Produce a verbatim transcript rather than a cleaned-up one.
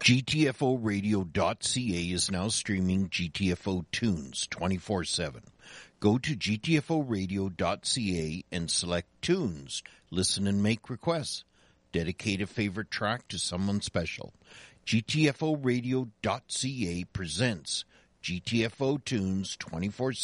G T F O radio dot C A is now streaming G T F O tunes twenty-four seven. Go to G T F O radio dot C A and select tunes. Listen and make requests. Dedicate a favorite track to someone special. G T F O radio dot C A presents G T F O tunes twenty-four seven.